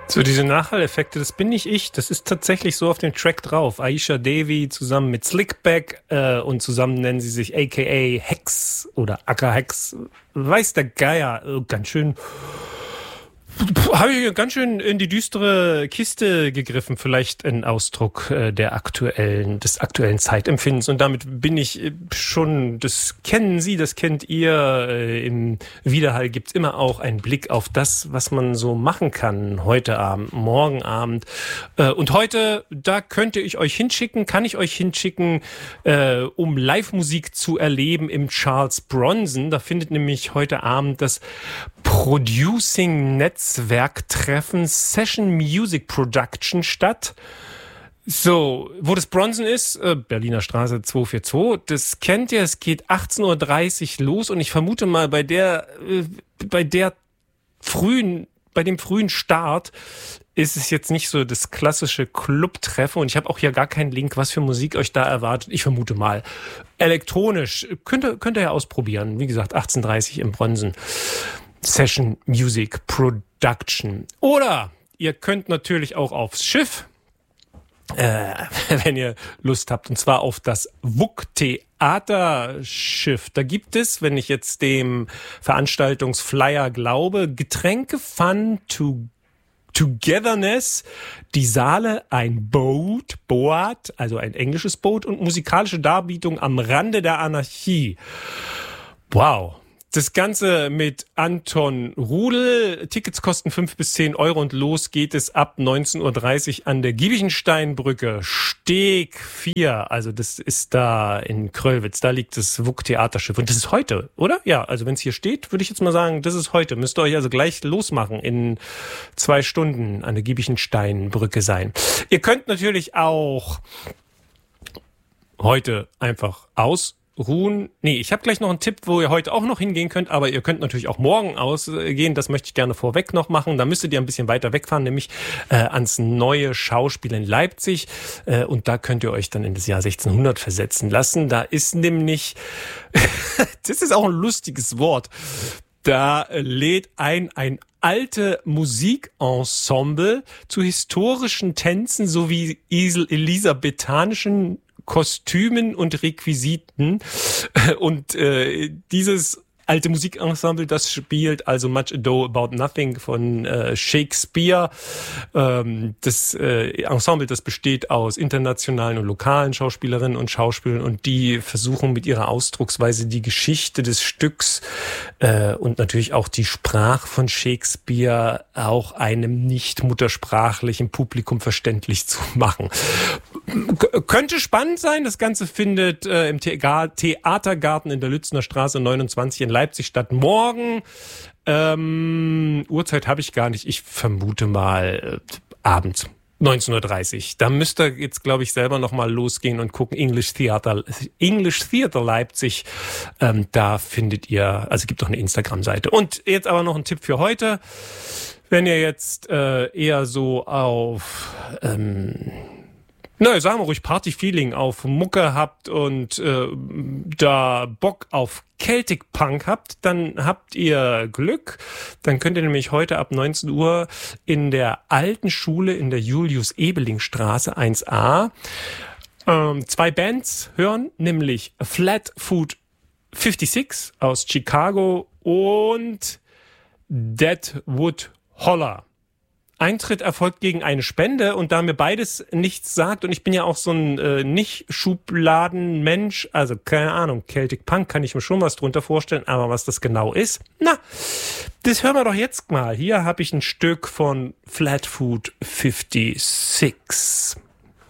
So, diese Nachhalleffekte, das bin nicht ich. Das ist tatsächlich so auf dem Track drauf. Aisha Devi zusammen mit Slickback und zusammen nennen sie sich aka Hex oder Akka Hex. Weiß der Geier. Ganz schön. Habe ich ganz schön in die düstere Kiste gegriffen, vielleicht ein Ausdruck des aktuellen Zeitempfindens. Und damit bin ich schon, das kennen Sie, das kennt ihr. Im Widerhall gibt's immer auch einen Blick auf das, was man so machen kann. Heute Abend, morgen Abend. Und heute, da kann ich euch hinschicken, um Live-Musik zu erleben im Charles Bronson. Da findet nämlich heute Abend das Producing-Netzwerk-Treffen Session Music Production statt. So, wo das Bronson ist, Berliner Straße 242, das kennt ihr, es geht 18.30 Uhr los und ich vermute mal bei dem frühen Start ist es jetzt nicht so das klassische Clubtreffen und ich habe auch hier gar keinen Link, was für Musik euch da erwartet. Ich vermute mal elektronisch. Könnt ihr ja ausprobieren. Wie gesagt, 18.30 Uhr im Bronson. Session Music Production. Oder ihr könnt natürlich auch aufs Schiff, wenn ihr Lust habt, und zwar auf das WUK Theaterschiff. Da gibt es, wenn ich jetzt dem Veranstaltungsflyer glaube, Getränke, Fun, Togetherness, die Saale, ein Boot, also ein englisches Boot und musikalische Darbietung am Rande der Anarchie. Wow. Das Ganze mit Anton Rudel. Tickets kosten 5 bis 10 Euro und los geht es ab 19.30 Uhr an der Giebichensteinbrücke, Steg 4. Also das ist da in Kröllwitz. Da liegt das WUK Theaterschiff. Und das ist heute, oder? Ja, also wenn es hier steht, würde ich jetzt mal sagen, das ist heute. Müsst ihr euch also gleich losmachen. In 2 Stunden an der Giebichensteinbrücke sein. Ihr könnt natürlich auch heute einfach ausruhen. Nee, ich habe gleich noch einen Tipp, wo ihr heute auch noch hingehen könnt, aber ihr könnt natürlich auch morgen ausgehen. Das möchte ich gerne vorweg noch machen. Da müsstet ihr ein bisschen weiter wegfahren, nämlich ans Neue Schauspiel in Leipzig. Und da könnt ihr euch dann in das Jahr 1600 versetzen lassen. Da ist nämlich, das ist auch ein lustiges Wort, da lädt ein alte Musikensemble zu historischen Tänzen sowie elisabethanischen Kostümen und Requisiten und dieses alte Musikensemble, das spielt also Much Ado About Nothing von Shakespeare. Das Ensemble, das besteht aus internationalen und lokalen Schauspielerinnen und Schauspielern und die versuchen mit ihrer Ausdrucksweise die Geschichte des Stücks und natürlich auch die Sprache von Shakespeare auch einem nicht muttersprachlichen Publikum verständlich zu machen. Könnte spannend sein. Das Ganze findet im Theatergarten in der Lützener Straße 29 in Leipzig statt. Morgen, Uhrzeit habe ich gar nicht. Ich vermute mal abends 19.30 Uhr. Da müsst ihr jetzt, glaube ich, selber nochmal losgehen und gucken. English Theater Leipzig. Da findet ihr, also gibt doch eine Instagram-Seite. Und jetzt aber noch ein Tipp für heute. Wenn ihr jetzt eher so auf sagen wir ruhig Party-Feeling auf Mucke habt und da Bock auf Celtic Punk habt, dann habt ihr Glück. Dann könnt ihr nämlich heute ab 19 Uhr in der alten Schule in der Julius-Ebeling-Straße 1a 2 Bands hören, nämlich Flatfoot 56 aus Chicago und Deadwood Holler. Eintritt erfolgt gegen eine Spende und da mir beides nichts sagt und ich bin ja auch so ein Nicht-Schubladen-Mensch, also keine Ahnung, Celtic Punk kann ich mir schon was drunter vorstellen, aber was das genau ist, das hören wir doch jetzt mal. Hier habe ich ein Stück von Flatfoot 56.